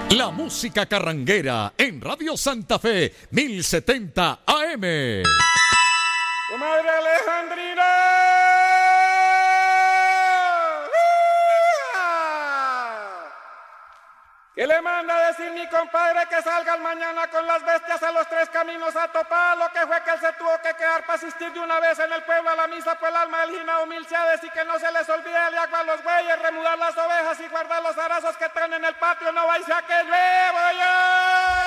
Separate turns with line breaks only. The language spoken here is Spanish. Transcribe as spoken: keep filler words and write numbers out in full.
La música carranguera en Radio Santa Fe, mil setenta A M.
¡Tu madre Alejandrina! ¿Qué le manda a decir mi compadre que salgan mañana con las bestias a los tres caminos a topar? Lo que fue que él se tuvo que quedar para asistir de una vez en el pueblo a la misa, pues el alma del jinao mil se ha de decir que no se les olvide darle agua a los bueyes, remudar las ovejas y guardar los arazos que están en el patio, no vais a que llueva ya.